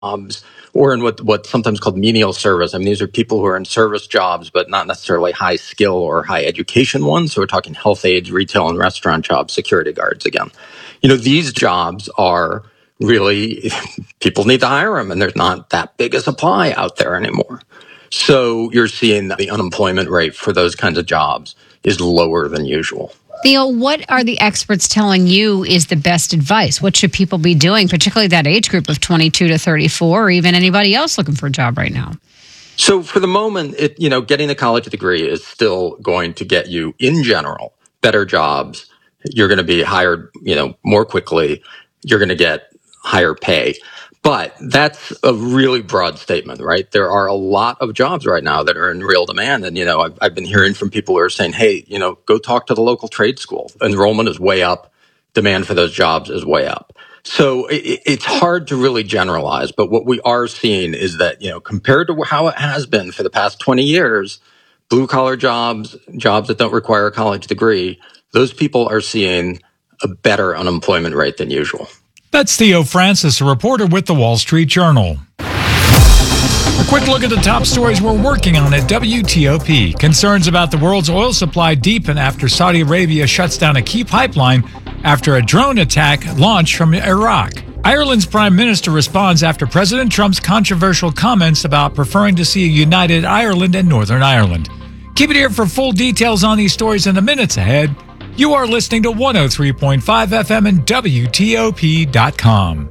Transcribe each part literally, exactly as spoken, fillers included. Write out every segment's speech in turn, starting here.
jobs or in what what's sometimes called menial service. I mean, these are people who are in service jobs, but not necessarily high skill or high education ones. So we're talking health aides, retail and restaurant jobs, security guards again. You know, these jobs are really, people need to hire them, and there's not that big a supply out there anymore. So you're seeing that the unemployment rate for those kinds of jobs is lower than usual. Theo, what are the experts telling you is the best advice? What should people be doing, particularly that age group of twenty-two to thirty-four, or even anybody else looking for a job right now? So for the moment, it, you know, getting a college degree is still going to get you, in general, better jobs. You're going to be hired, you know, more quickly. You're going to get higher pay. But that's a really broad statement, right? There are a lot of jobs right now that are in real demand. And, you know, I've, I've been hearing from people who are saying, hey, you know, go talk to the local trade school. Enrollment is way up. Demand for those jobs is way up. So it, it's hard to really generalize. But what we are seeing is that, you know, compared to how it has been for the past twenty years, blue collar jobs, jobs that don't require a college degree, those people are seeing a better unemployment rate than usual. That's Theo Francis, a reporter with the Wall Street Journal. A quick look at the top stories we're working on at W T O P. Concerns about the world's oil supply deepen after Saudi Arabia shuts down a key pipeline after a drone attack launched from Iraq. Ireland's prime minister responds after President Trump's controversial comments about preferring to see a united Ireland and Northern Ireland. Keep it here for full details on these stories in the minutes ahead. You are listening to one oh three point five F M and W T O P dot com.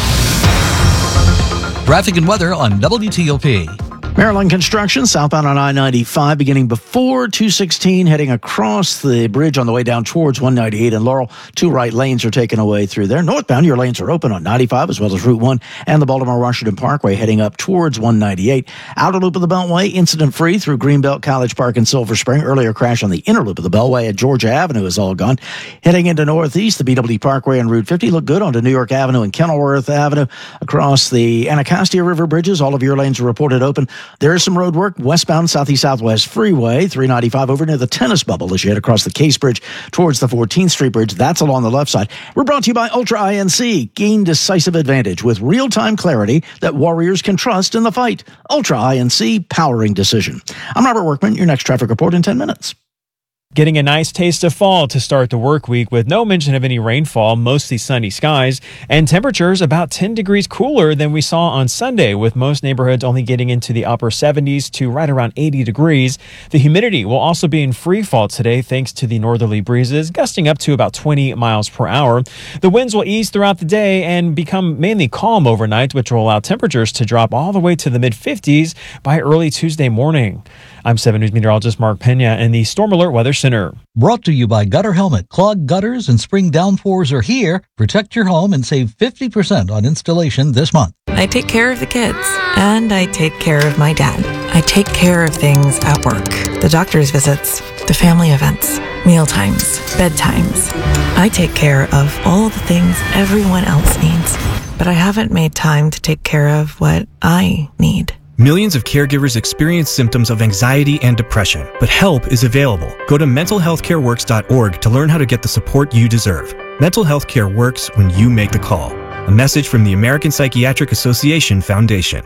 Traffic and weather on W T O P. Maryland construction southbound on I ninety-five beginning before two sixteen, heading across the bridge on the way down towards one ninety-eight and Laurel. Two right lanes are taken away through there. Northbound, your lanes are open on ninety-five as well as Route one and the Baltimore-Washington Parkway heading up towards one ninety-eight. Outer loop of the Beltway, incident-free through Greenbelt, College Park, and Silver Spring. Earlier crash on the inner loop of the Beltway at Georgia Avenue is all gone. Heading into northeast, the B W D Parkway and Route fifty look good onto New York Avenue and Kenilworth Avenue. Across the Anacostia River bridges, all of your lanes are reported open. There is some road work westbound Southeast Southwest Freeway, three ninety-five over near the Tennis Bubble as you head across the Case Bridge towards the fourteenth Street Bridge. That's along the left side. We're brought to you by Ultra I N C. Gain decisive advantage with real-time clarity that warriors can trust in the fight. Ultra I N C, powering decision. I'm Robert Workman. Your next traffic report in ten minutes. Getting a nice taste of fall to start the work week with no mention of any rainfall, mostly sunny skies, and temperatures about ten degrees cooler than we saw on Sunday, with most neighborhoods only getting into the upper seventies to right around eighty degrees. The humidity will also be in free fall today thanks to the northerly breezes, gusting up to about twenty miles per hour. The winds will ease throughout the day and become mainly calm overnight, which will allow temperatures to drop all the way to the mid-fifties by early Tuesday morning. I'm seven News meteorologist Mark Pena in the Storm Alert Weather Center. Brought to you by Gutter Helmet. Clogged gutters and spring downpours are here. Protect your home and save fifty percent on installation this month. I take care of the kids, and I take care of my dad. I take care of things at work. The doctor's visits, the family events, meal times, bedtimes. I take care of all the things everyone else needs, but I haven't made time to take care of what I need. Millions of caregivers experience symptoms of anxiety and depression, but help is available. Go to mental health care works dot org to learn how to get the support you deserve. Mental health care works when you make the call. A message from the American Psychiatric Association Foundation.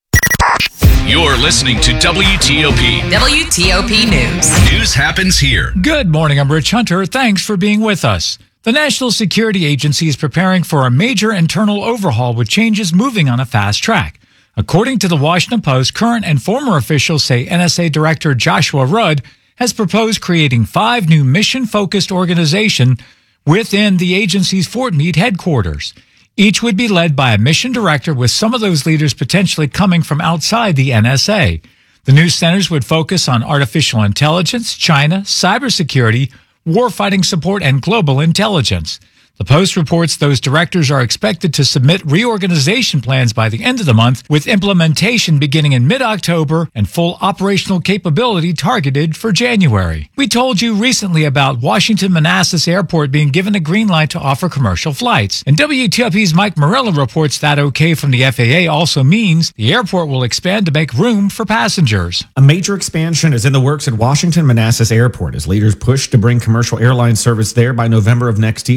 You're listening to W T O P. W T O P News. News happens here. Good morning, I'm Rich Hunter. Thanks for being with us. The National Security Agency is preparing for a major internal overhaul with changes moving on a fast track. According to the Washington Post, current and former officials say N S A Director Joshua Rudd has proposed creating five new mission-focused organizations within the agency's Fort Meade headquarters. Each would be led by a mission director, with some of those leaders potentially coming from outside the N S A. The new centers would focus on artificial intelligence, China, cybersecurity, warfighting support, and global intelligence. The Post reports those directors are expected to submit reorganization plans by the end of the month, with implementation beginning in mid-October and full operational capability targeted for January. We told you recently about Washington Manassas Airport being given a green light to offer commercial flights. And W T O P's Mike Morella reports that okay from the F A A also means the airport will expand to make room for passengers. A major expansion is in the works at Washington Manassas Airport as leaders push to bring commercial airline service there by November of next year. We're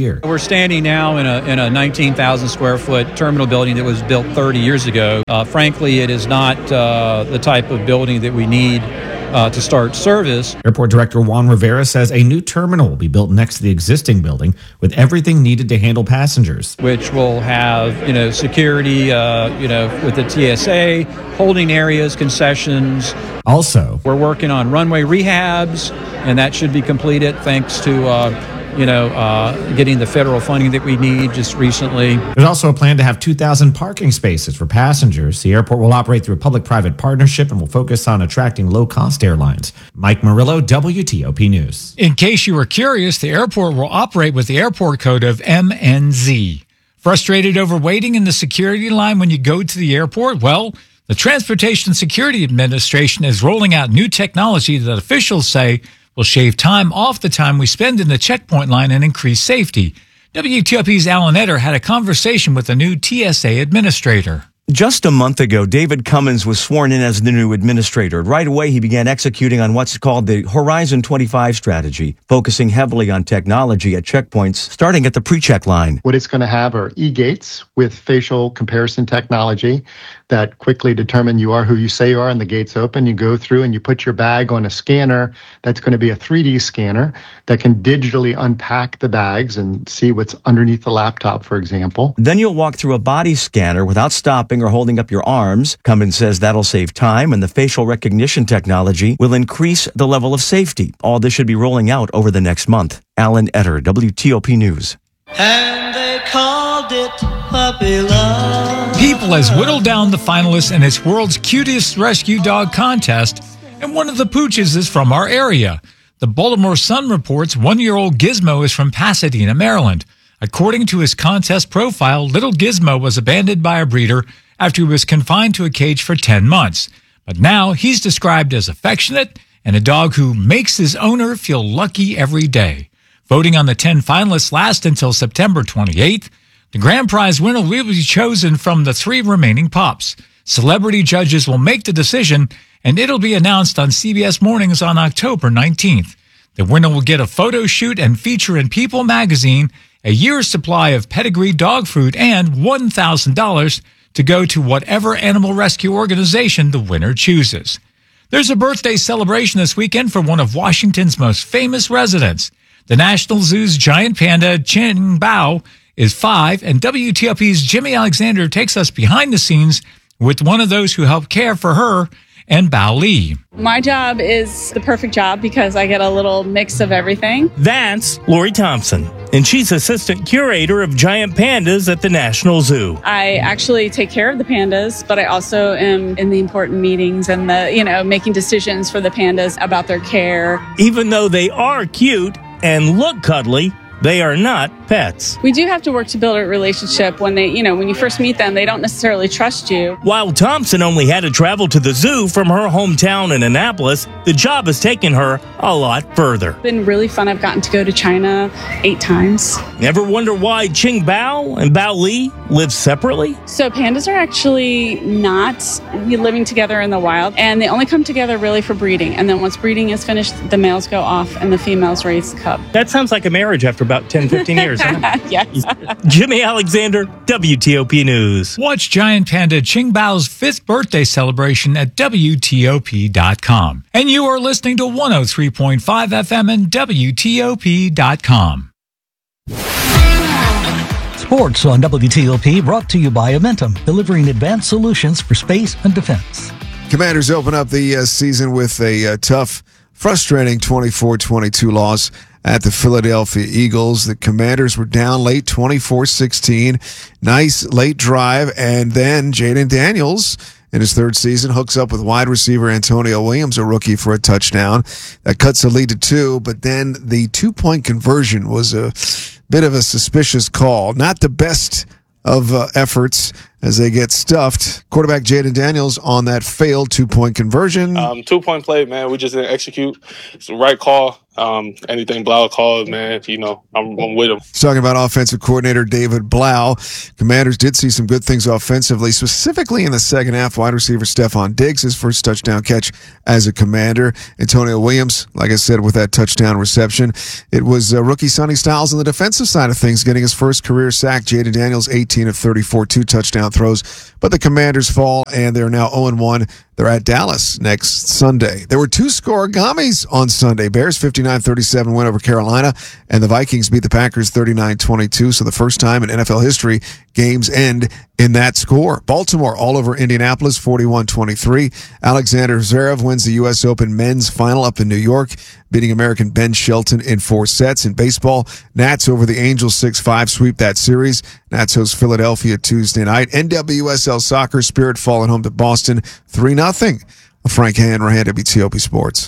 standing now in a in a nineteen thousand square foot terminal building that was built thirty years ago. Uh, frankly, it is not uh, the type of building that we need uh, to start service. Airport Director Juan Rivera says a new terminal will be built next to the existing building with everything needed to handle passengers. Which will have, you know, security, uh, you know, with the T S A, holding areas, concessions. Also, we're working on runway rehabs, and that should be completed thanks to, uh, you know, uh, getting the federal funding that we need just recently. There's also a plan to have two thousand parking spaces for passengers. The airport will operate through a public-private partnership and will focus on attracting low-cost airlines. Mike Murillo, W T O P News. In case you were curious, the airport will operate with the airport code of M N Z. Frustrated over waiting in the security line when you go to the airport? Well, the Transportation Security Administration is rolling out new technology that officials say will shave time off the time we spend in the checkpoint line and increase safety. W T O P's Alan Etter had a conversation with the new T S A administrator. Just a month ago, David Cummins was sworn in as the new administrator. Right away, he began executing on what's called the Horizon twenty-five strategy, focusing heavily on technology at checkpoints, starting at the pre-check line. What it's going to have are e-gates with facial comparison technology that quickly determine you are who you say you are, and the gates open. You go through and you put your bag on a scanner that's going to be a three D scanner that can digitally unpack the bags and see what's underneath the laptop, for example. Then you'll walk through a body scanner without stopping or holding up your arms. Cummins says that'll save time, and the facial recognition technology will increase the level of safety. All this should be rolling out over the next month. Alan Etter, W T O P News. And they called it Puppy Love. People has whittled down the finalists in its world's cutest rescue dog contest, and one of the pooches is from our area. The Baltimore Sun reports one-year-old Gizmo is from Pasadena, Maryland. According to his contest profile, little Gizmo was abandoned by a breeder after he was confined to a cage for ten months. But now he's described as affectionate and a dog who makes his owner feel lucky every day. Voting on the ten finalists lasts until September twenty-eighth. The grand prize winner will be chosen from the three remaining pups. Celebrity judges will make the decision, and it'll be announced on C B S Mornings on October nineteenth. The winner will get a photo shoot and feature in People magazine, a year's supply of pedigree dog food, and one thousand dollars to go to whatever animal rescue organization the winner chooses. There's a birthday celebration this weekend for one of Washington's most famous residents. The National Zoo's giant panda, Qing Bao, is five, and W T O P's Jimmy Alexander takes us behind the scenes with one of those who helped care for her and Bao Li. My job is the perfect job because I get a little mix of everything. That's Lori Thompson, and she's assistant curator of giant pandas at the National Zoo. I actually take care of the pandas, but I also am in the important meetings and the, you know, making decisions for the pandas about their care. Even though they are cute and look cuddly, they are not pets. We do have to work to build a relationship. When they, you know, when you first meet them, they don't necessarily trust you. While Thompson only had to travel to the zoo from her hometown in Annapolis, the job has taken her a lot further. It's been really fun. I've gotten to go to China eight times. Ever wonder why Qing Bao and Bao Li live separately? So pandas are actually not living together in the wild, and they only come together really for breeding. And then once breeding is finished, the males go off and the females raise the cub. That sounds like a marriage after about ten, fifteen years. Yes. Jimmy Alexander, W T O P News. Watch giant panda Qing Bao's fifth birthday celebration at W T O P dot com. And you are listening to one oh three point five F M and W T O P dot com. Sports on W T O P brought to you by Amentum, delivering advanced solutions for space and defense. Commanders open up the uh, season with a uh, tough, frustrating twenty-four twenty-two loss at the Philadelphia Eagles. The Commanders were down late twenty-four sixteen. Nice late drive, and then Jaden Daniels, in his third season, hooks up with wide receiver Antonio Williams, a rookie, for a touchdown. That cuts the lead to two, but then the two-point conversion was a bit of a suspicious call. Not the best of uh, efforts as they get stuffed. Quarterback Jaden Daniels on that failed two-point conversion. Um, two-point play, man. We just didn't execute. It's the right call. Um, anything Blau calls, man, you know, I'm, I'm with him. He's talking about offensive coordinator David Blau. Commanders did see some good things offensively, specifically in the second half. Wide receiver Stephon Diggs, his first touchdown catch as a Commander. Antonio Williams, like I said, with that touchdown reception. It was uh, rookie Sonny Styles on the defensive side of things, getting his first career sack. Jaden Daniels, eighteen of thirty-four, two touchdown throws. But the Commanders fall, and they're now oh and one. They're at Dallas next Sunday. There were two scoregamis on Sunday. Bears fifty-nine thirty-seven win over Carolina, and the Vikings beat the Packers thirty-nine twenty-two. So the first time in N F L history, games end in that score. Baltimore all over Indianapolis forty-one twenty-three. Alexander Zverev wins the U S Open men's final up in New York, beating American Ben Shelton in four sets. In baseball, Nats over the Angels six five, sweep that series. Nats host Philadelphia Tuesday night. N W S L Soccer, Spirit falling home to Boston three nothing. Frank Hanrahan, W T O P Sports.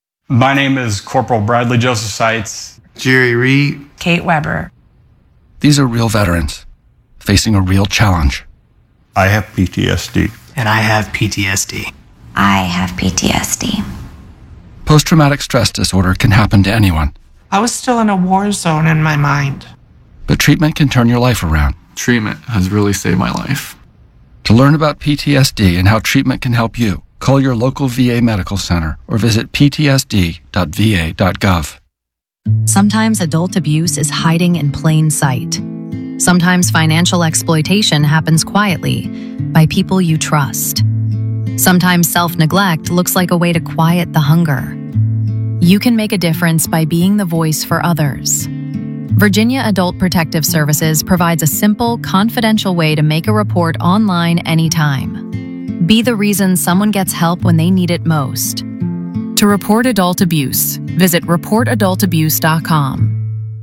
My name is Corporal Bradley Joseph Seitz. Jerry Reed. Kate Weber. These are real veterans facing a real challenge. I have P T S D. And I have P T S D. I have P T S D. Post-traumatic stress disorder can happen to anyone. I was still in a war zone in my mind. But treatment can turn your life around. Treatment has really saved my life. To learn about P T S D and how treatment can help you, call your local V A medical center or visit p t s d dot v a dot gov. Sometimes adult abuse is hiding in plain sight. Sometimes financial exploitation happens quietly by people you trust. Sometimes self-neglect looks like a way to quiet the hunger. You can make a difference by being the voice for others. Virginia Adult Protective Services provides a simple, confidential way to make a report online anytime. Be the reason someone gets help when they need it most. To report adult abuse, visit report adult abuse dot com.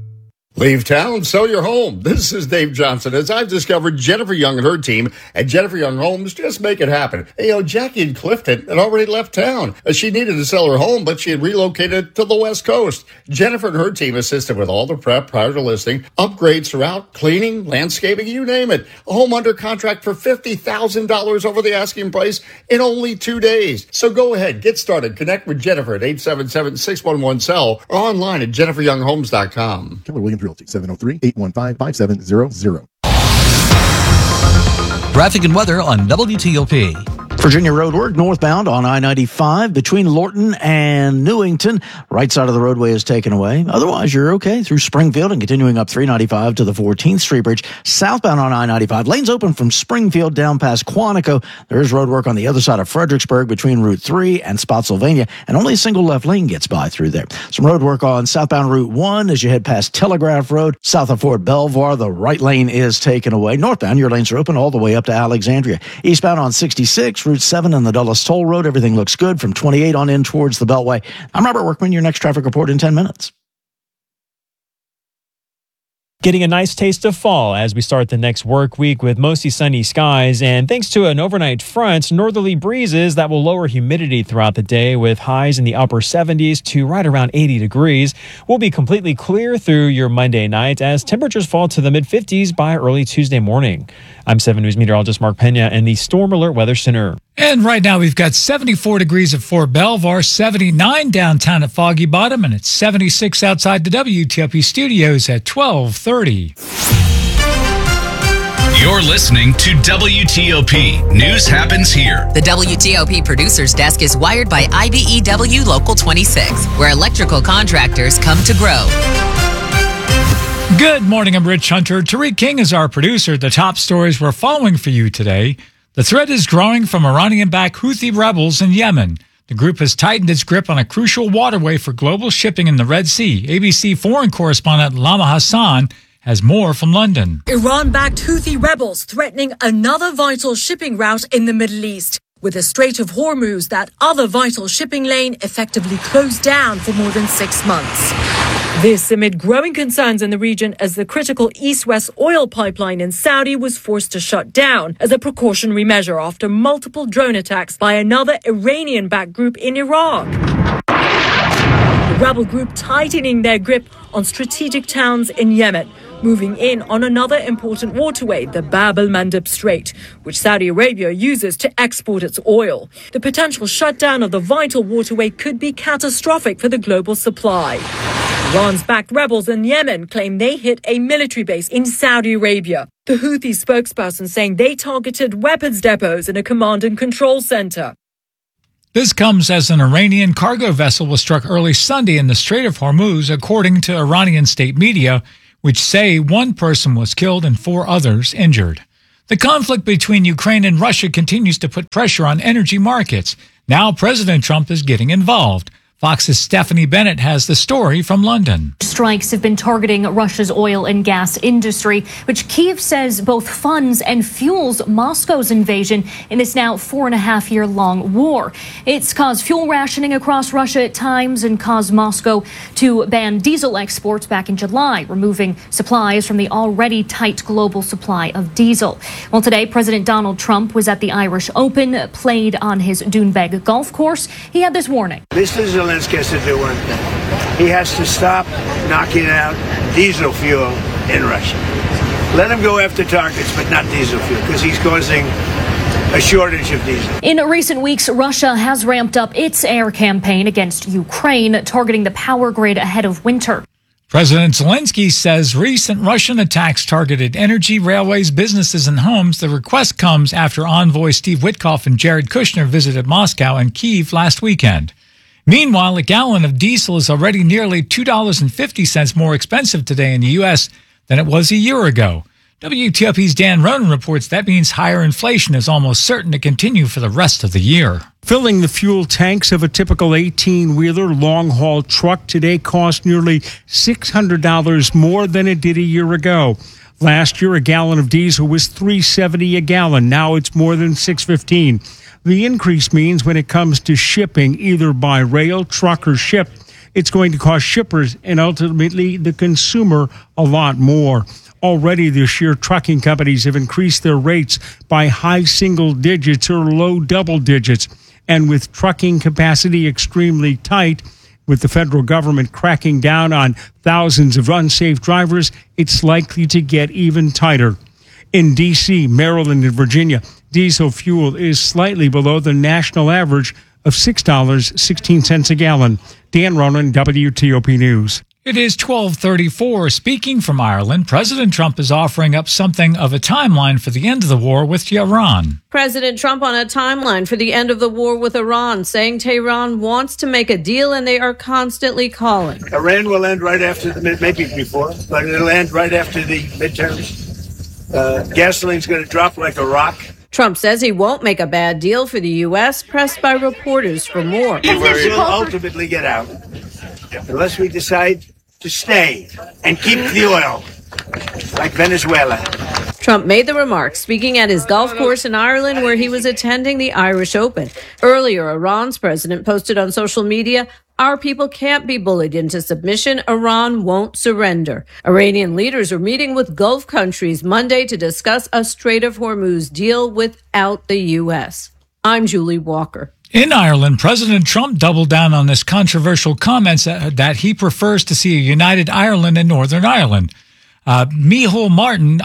Leave town, sell your home. This is Dave Johnson. As I've discovered, Jennifer Young and her team at Jennifer Young Homes just make it happen. You know, Jackie in Clifton had already left town. She needed to sell her home, but she had relocated to the West Coast. Jennifer and her team assisted with all the prep prior to listing, upgrades throughout, cleaning, landscaping, you name it. A home under contract for fifty thousand dollars over the asking price in only two days. So go ahead, get started. Connect with Jennifer at eight seven seven, six one one, S E L L or online at jennifer young homes dot com. Keller Williams Realty, seven oh three, eight one five, five seven zero zero. Traffic and weather on W T O P. Virginia Road work northbound on I ninety-five between Lorton and Newington. Right side of the roadway is taken away. Otherwise, you're okay through Springfield and continuing up three ninety-five to the fourteenth Street Bridge. Southbound on I ninety-five, lanes open from Springfield down past Quantico. There is road work on the other side of Fredericksburg between Route three and Spotsylvania, and only a single left lane gets by through there. Some road work on southbound Route one as you head past Telegraph Road. South of Fort Belvoir, the right lane is taken away. Northbound, your lanes are open all the way up to Alexandria. Eastbound on sixty-six, Route seven and the Dulles Toll Road. Everything looks good from twenty-eight on in towards the Beltway. I'm Robert Workman, your next traffic report in ten minutes. Getting a nice taste of fall as we start the next work week with mostly sunny skies, and thanks to an overnight front, northerly breezes that will lower humidity throughout the day with highs in the upper seventies to right around eighty degrees. We'll be completely clear through your Monday night as temperatures fall to the mid fifties by early Tuesday morning. I'm seven News meteorologist Mark Pena in the Storm Alert Weather Center. And right now we've got seventy-four degrees at Fort Belvoir, seventy-nine downtown at Foggy Bottom, and it's seventy-six outside the W T O P studios at twelve thirty. You're listening to W T O P. News happens here. The W T O P producer's desk is wired by I B E W Local twenty-six, where electrical contractors come to grow. Good morning, I'm Rich Hunter. Tariq King is our producer. The top stories we're following for you today. The threat is growing from Iranian-backed Houthi rebels in Yemen. The group has tightened its grip on a crucial waterway for global shipping in the Red Sea. A B C foreign correspondent Lama Hassan has more from London. Iran-backed Houthi rebels threatening another vital shipping route in the Middle East, with the Strait of Hormuz, that other vital shipping lane, effectively closed down for more than six months. This amid growing concerns in the region as the critical east-west oil pipeline in Saudi was forced to shut down as a precautionary measure after multiple drone attacks by another Iranian-backed group in Iraq. The rebel group tightening their grip on strategic towns in Yemen, moving in on another important waterway, the Bab el-Mandeb Strait, which Saudi Arabia uses to export its oil. The potential shutdown of the vital waterway could be catastrophic for the global supply. Iran's backed rebels in Yemen claim they hit a military base in Saudi Arabia. The Houthi spokesperson saying they targeted weapons depots and a command and control center. This comes as an Iranian cargo vessel was struck early Sunday in the Strait of Hormuz, according to Iranian state media, which say one person was killed and four others injured. The conflict between Ukraine and Russia continues to put pressure on energy markets. Now President Trump is getting involved. Fox's Stephanie Bennett has the story from London. Strikes have been targeting Russia's oil and gas industry, which Kyiv says both funds and fuels Moscow's invasion in this now four and a half year long war. It's caused fuel rationing across Russia at times and caused Moscow to ban diesel exports back in July, removing supplies from the already tight global supply of diesel. Well, today, President Donald Trump was at the Irish Open, played on his Doonbeg golf course. He had this warning. This is a Zelensky has to do one thing. He has to stop knocking out diesel fuel in Russia. Let him go after targets, but not diesel fuel, because he's causing a shortage of diesel. In recent weeks, Russia has ramped up its air campaign against Ukraine, targeting the power grid ahead of winter. President Zelensky says recent Russian attacks targeted energy, railways, businesses, and homes. The request comes after envoy Steve Witkoff and Jared Kushner visited Moscow and Kyiv last weekend. Meanwhile, a gallon of diesel is already nearly two dollars and fifty cents more expensive today in the U S than it was a year ago. W T O P's Dan Ronan reports that means higher inflation is almost certain to continue for the rest of the year. Filling the fuel tanks of a typical eighteen-wheeler long-haul truck today cost nearly six hundred dollars more than it did a year ago. Last year, a gallon of diesel was three dollars and seventy cents a gallon. Now it's more than six dollars and fifteen cents. The increase means when it comes to shipping, either by rail, truck, or ship, it's going to cost shippers and ultimately the consumer a lot more. Already this year, trucking companies have increased their rates by high single digits or low double digits. And with trucking capacity extremely tight, with the federal government cracking down on thousands of unsafe drivers, it's likely to get even tighter. In D C, Maryland, and Virginia, diesel fuel is slightly below the national average of six dollars and sixteen cents a gallon. Dan Ronan, W T O P News. It is twelve thirty-four. Speaking from Ireland, President Trump is offering up something of a timeline for the end of the war with Iran. President Trump on a timeline for the end of the war with Iran, saying Tehran wants to make a deal and they are constantly calling. Iran will end right after the mid, maybe before, but it'll end right after the midterms. Uh, gasoline's going to drop like a rock. Trump says he won't make a bad deal for the U S, pressed by reporters for more. We will ultimately get out unless we decide to stay and keep the oil, like Venezuela. Trump made the remarks speaking at his golf course in Ireland, where he was attending the Irish Open. Earlier, Iran's president posted on social media, "Our people can't be bullied into submission. Iran won't surrender." Iranian leaders are meeting with Gulf countries Monday to discuss a Strait of Hormuz deal without the U S. I'm Julie Walker. In Ireland, President Trump doubled down on his controversial comments that he prefers to see a united Ireland and Northern Ireland. Uh, Micheál Martin,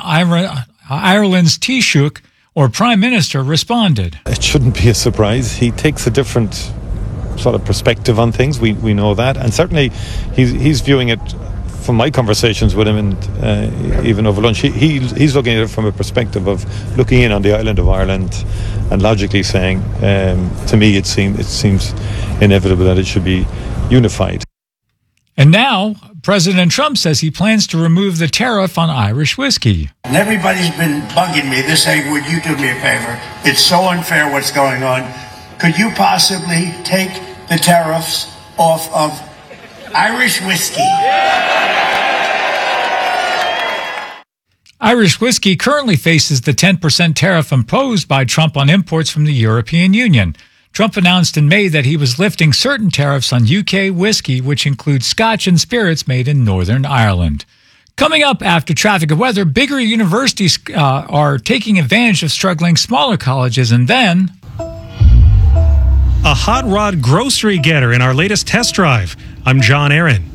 Ireland's Taoiseach, or Prime Minister, responded. It shouldn't be a surprise. He takes a different sort of perspective on things. We we know that, and certainly he's he's viewing it from my conversations with him, and uh, even over lunch, he, he he's looking at it from a perspective of looking in on the island of Ireland, and logically saying, um, to me, it seems it seems inevitable that it should be unified. And now, President Trump says he plans to remove the tariff on Irish whiskey. And everybody's been bugging me. They're saying, would you do me a favor? It's so unfair what's going on. Could you possibly take the tariffs off of Irish whiskey? Irish whiskey currently faces the ten percent tariff imposed by Trump on imports from the European Union. Trump announced in May that he was lifting certain tariffs on U K whiskey, which includes Scotch and spirits made in Northern Ireland. Coming up after traffic and weather, bigger universities uh, are taking advantage of struggling smaller colleges, and then a hot rod grocery getter in our latest test drive. I'm John Aaron.